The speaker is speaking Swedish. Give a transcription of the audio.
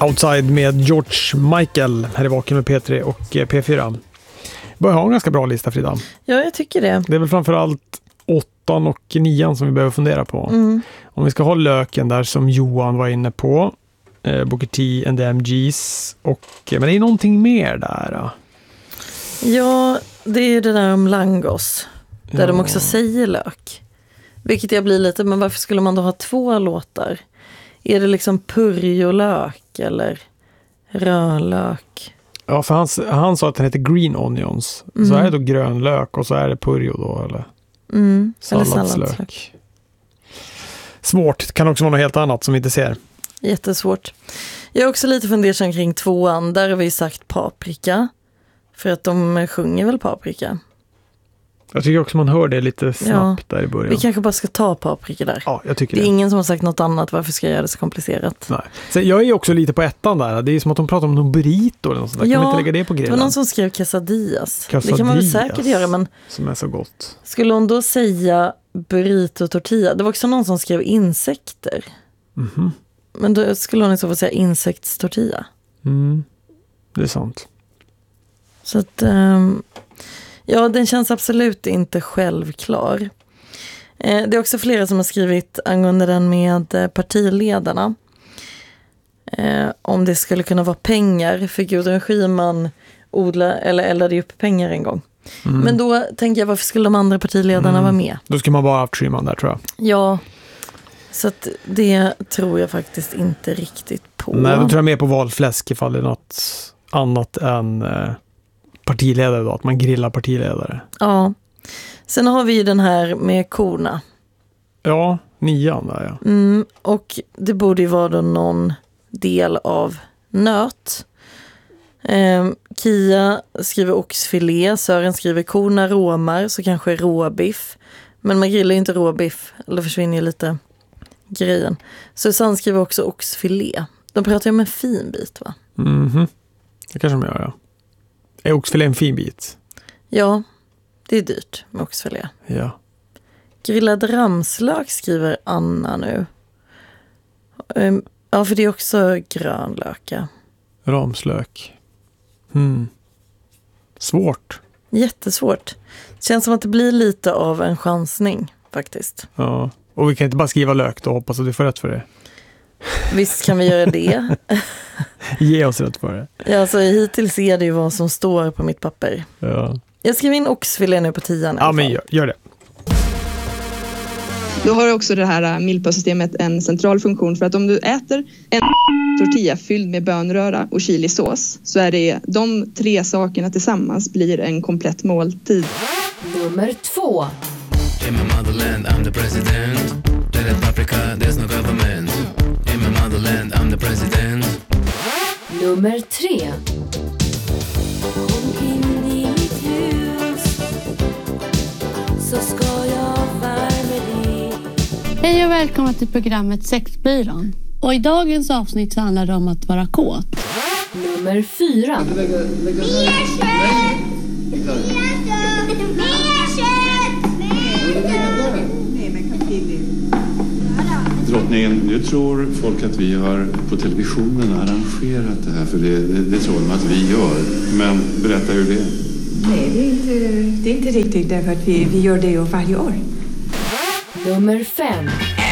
Outside med George Michael här i Vaken med P3 och P4. Börjar ha en ganska bra lista, Frida. Ja, jag tycker det. Det är väl framförallt 8 och 9 som vi behöver fundera på. Om vi ska ha löken där som Johan var inne på. Booker T and the MGs. Men det är någonting mer där. Då. Ja, det är det där om Langos. Där de också säger lök. Vilket jag blir lite, men varför skulle man då ha 2 låtar? Är det liksom purjolök eller rödlök? Ja, för han sa att den heter green onions. Så är det då grön lök och så är det purjo då, eller? Eller salladslök. Svårt. Det kan också vara något helt annat som vi inte ser. Jättesvårt. Jag är också lite fundersam kring 2:an. Där har vi sagt paprika. För att de sjunger väl paprika. Jag tycker också man hör det lite snabbt där i början. Vi kanske bara ska ta paprika där. Ja, jag tycker det är ingen som har sagt något annat. Varför ska jag göra det så komplicerat? Nej. Så jag är också lite på 1:an där. Det är som att de pratar om någon burrito eller något sånt där. Kan man inte lägga det på grillen? Det var någon som skrev quesadillas. Det kan man väl säkert göra, men som är så gott. Skulle hon då säga burrito tortilla? Det var också någon som skrev insekter. Men då skulle hon i så fall säga insektstortilla. Det är sant. Så att ja, den känns absolut inte självklar. Det är också flera som har skrivit angående den med partiledarna. Om det skulle kunna vara pengar. För Gudrun Schyman eldade upp pengar en gång. Men då tänker jag, varför skulle de andra partiledarna vara med? Då skulle man bara ha haft Schyman där, tror jag. Ja, så att det tror jag faktiskt inte riktigt på. Nej, då tror jag mer på valfläsk ifall det är något annat än partiledare då, att man grillar partiledare. Ja. Sen har vi ju den här med korna. Ja, 9:an där, ja. Och det borde ju vara då någon del av nöt. Kia skriver oxfilé, Sören skriver korna råmar, så kanske råbiff. Men man grillar ju inte råbiff, eller försvinner ju lite grejen. Susanne skriver också oxfilé. De pratar ju om en fin bit, va? Det kanske de gör, ja. Är oxfilé en fin bit? Ja, det är dyrt med oxfilé. Ja. Grillad ramslök skriver Anna nu. Ja, för det är också grönlöka. Ramslök. Svårt. Jättesvårt. Känns som att det blir lite av en chansning, faktiskt. Ja, och vi kan inte bara skriva lök då och hoppas att du får rätt för det. Visst kan vi göra det. Ge oss rätt för det. Ja, alltså hittills är det ju vad som står på mitt papper. Ja. Jag skriver in oxfilé nu på 10:an. Ja, men gör det. Då har också det här milpa-systemet en central funktion, för att om du äter en tortilla fylld med bönröra och chilisås, så är det de 3 sakerna tillsammans blir en komplett måltid. Nummer 2. In my motherland I'm the president. Let paprika, there's no government. In my motherland I'm the president. Nummer 3. Hej och välkomna till programmet Sexbyrån. Och i dagens avsnitt så handlar det om att vara kåt. Nummer 4. Drottningen, nu tror folk att vi har på televisionen arrangerat det här, för det tror de att vi gör. Men berätta hur det är. Nej, det är inte riktigt, därför att vi gör det ju varje år. Nummer 5.